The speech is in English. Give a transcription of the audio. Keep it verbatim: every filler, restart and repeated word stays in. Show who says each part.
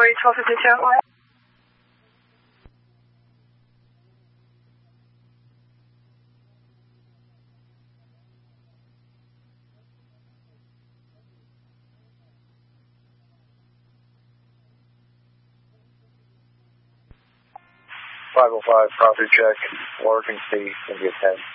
Speaker 1: Category twelve fifty-two.
Speaker 2: five oh five, property check, Oregon State, India ten.